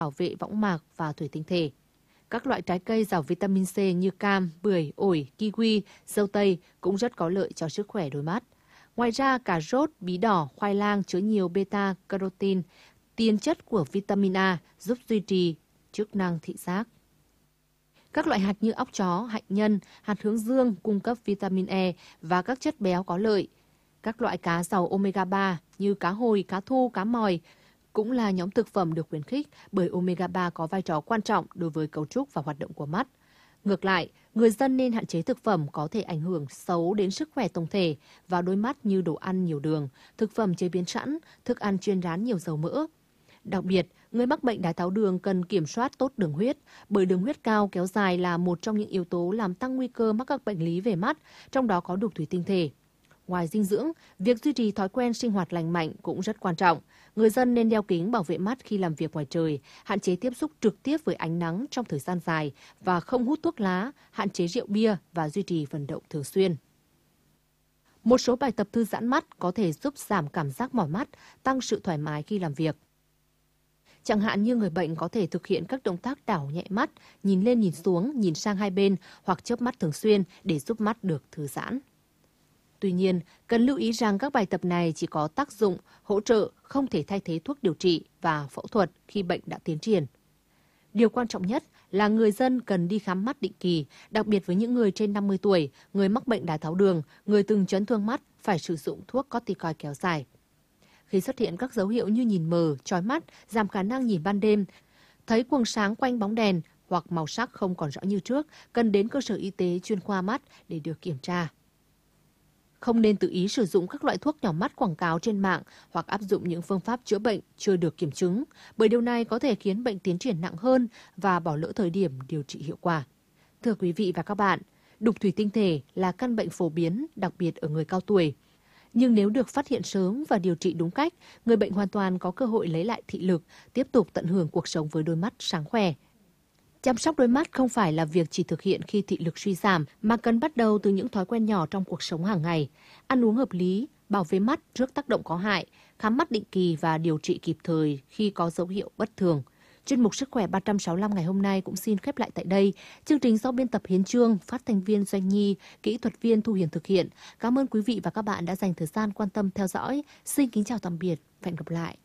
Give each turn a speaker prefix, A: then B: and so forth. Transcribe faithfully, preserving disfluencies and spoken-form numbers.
A: bảo vệ võng mạc và thủy tinh thể. Các loại trái cây giàu vitamin C như cam, bưởi, ổi, kiwi, dâu tây cũng rất có lợi cho sức khỏe đôi mắt. Ngoài ra, cà rốt, bí đỏ, khoai lang chứa nhiều beta-carotene, tiền chất của vitamin A giúp duy trì chức năng thị giác. Các loại hạt như óc chó, hạnh nhân, hạt hướng dương cung cấp vitamin E và các chất béo có lợi. Các loại cá giàu omega ba như cá hồi, cá thu, cá mòi cũng là nhóm thực phẩm được khuyến khích bởi omega ba có vai trò quan trọng đối với cấu trúc và hoạt động của mắt. Ngược lại, người dân nên hạn chế thực phẩm có thể ảnh hưởng xấu đến sức khỏe tổng thể và đôi mắt như đồ ăn nhiều đường, thực phẩm chế biến sẵn, thức ăn chiên rán nhiều dầu mỡ. Đặc biệt, người mắc bệnh đái tháo đường cần kiểm soát tốt đường huyết, bởi đường huyết cao kéo dài là một trong những yếu tố làm tăng nguy cơ mắc các bệnh lý về mắt, trong đó có đục thủy tinh thể. Ngoài dinh dưỡng, việc duy trì thói quen sinh hoạt lành mạnh cũng rất quan trọng. Người dân nên đeo kính bảo vệ mắt khi làm việc ngoài trời, hạn chế tiếp xúc trực tiếp với ánh nắng trong thời gian dài và không hút thuốc lá, hạn chế rượu bia và duy trì vận động thường xuyên. Một số bài tập thư giãn mắt có thể giúp giảm cảm giác mỏi mắt, tăng sự thoải mái khi làm việc. Chẳng hạn như người bệnh có thể thực hiện các động tác đảo nhẹ mắt, nhìn lên nhìn xuống, nhìn sang hai bên hoặc chớp mắt thường xuyên để giúp mắt được thư giãn. Tuy nhiên, cần lưu ý rằng các bài tập này chỉ có tác dụng hỗ trợ, không thể thay thế thuốc điều trị và phẫu thuật khi bệnh đã tiến triển. Điều quan trọng nhất là người dân cần đi khám mắt định kỳ, đặc biệt với những người trên năm mươi tuổi, người mắc bệnh đái tháo đường, người từng chấn thương mắt phải sử dụng thuốc corticoid kéo dài. Khi xuất hiện các dấu hiệu như nhìn mờ, chói mắt, giảm khả năng nhìn ban đêm, thấy quầng sáng quanh bóng đèn hoặc màu sắc không còn rõ như trước, cần đến cơ sở y tế chuyên khoa mắt để được kiểm tra. Không nên tự ý sử dụng các loại thuốc nhỏ mắt quảng cáo trên mạng hoặc áp dụng những phương pháp chữa bệnh chưa được kiểm chứng, bởi điều này có thể khiến bệnh tiến triển nặng hơn và bỏ lỡ thời điểm điều trị hiệu quả. Thưa quý vị và các bạn, đục thủy tinh thể là căn bệnh phổ biến, đặc biệt ở người cao tuổi. Nhưng nếu được phát hiện sớm và điều trị đúng cách, người bệnh hoàn toàn có cơ hội lấy lại thị lực, tiếp tục tận hưởng cuộc sống với đôi mắt sáng khỏe. Chăm sóc đôi mắt không phải là việc chỉ thực hiện khi thị lực suy giảm, mà cần bắt đầu từ những thói quen nhỏ trong cuộc sống hàng ngày. Ăn uống hợp lý, bảo vệ mắt trước tác động có hại, khám mắt định kỳ và điều trị kịp thời khi có dấu hiệu bất thường. Chuyên mục Sức khỏe ba trăm sáu mươi lăm ngày hôm nay cũng xin khép lại tại đây. Chương trình do biên tập Hiến Trương, phát thanh viên Doanh Nhi, kỹ thuật viên Thu Hiền thực hiện. Cảm ơn quý vị và các bạn đã dành thời gian quan tâm theo dõi. Xin kính chào tạm biệt và hẹn gặp lại.